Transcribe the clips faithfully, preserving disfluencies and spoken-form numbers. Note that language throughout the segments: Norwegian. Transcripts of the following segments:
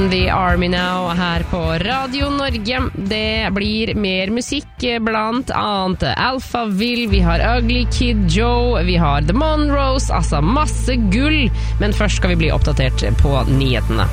The Army Now her på Radio Norge. Det blir mer musikk, blant annet Alphaville, vi har Ugly Kid Joe, vi har The Monroes, altså masse gull. Men først skal vi bli oppdatert på nyhetene.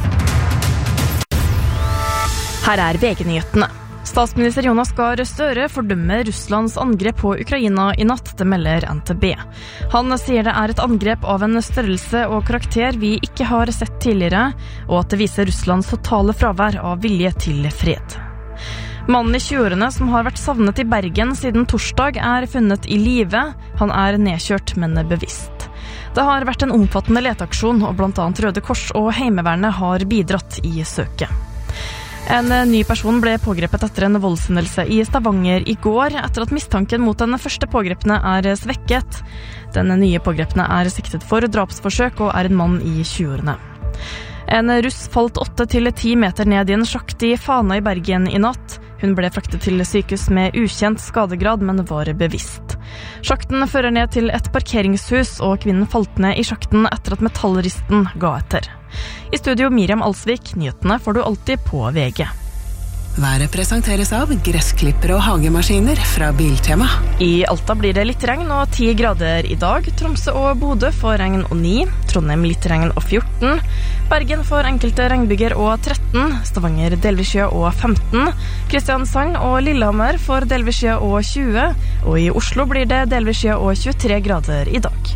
Her er V G-nyhetene. Statsminister Jonas Gahr Støre fordømmer Russlands angrep på Ukraina i natt, det melder N T B. Han sier det er et angrep av en størrelse og karakter vi ikke har sett tidligere, og at det viser Russlands totale fravær av vilje til fred. Mannen i tjueårene som har vært savnet i Bergen siden torsdag er funnet i live. Han er nedkjørt, men bevisst. Det har vært en omfattende leteaksjon, og blant annet Røde Kors og Heimevernet har bidratt i søket. En ny person ble pågrepet etter en voldshendelse i Stavanger i går, etter at mistanken mot den første pågrepne er svekket. Den nye pågrepne er siktet for drapsforsøk og er en mann i tjueårene. En russ falt åtte til ti meter ned i en sjakt i Fana i Bergen i natt. Hun ble fraktet til sykehus med ukjent skadegrad, men var bevisst. Sjakten fører ned til et parkeringshus, og kvinnen falt ned i sjakten etter at metallristen ga etter. I studio Miriam Alsvik, nyhetene får du alltid på V G. Været presenteres av gressklipper og hagemaskiner fra Biltema. I Alta blir det litt regn og ti grader i dag. Tromsø og Bodø får regn og ni. Trondheim litt regn og fjorten. Bergen får enkelte regnbyger og tretten. Stavanger delvis skya og femten. Kristiansand og Lillehammer får delvis skya og tjue. Og i Oslo blir det delvis skya og tjuetre grader i dag.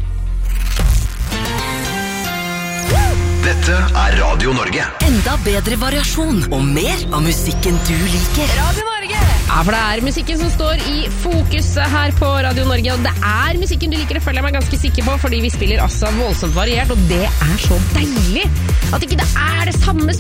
Dette er Radio Norge. Enda bedre variasjon og mer av musikken du liker. Radio Norge! Ja, for det er musikken som står i fokus her på Radio Norge, og det er musikken du liker, det føler jeg meg ganske sikker på, fordi vi spiller altså voldsomt variert, og det er så deilig at ikke det er det samme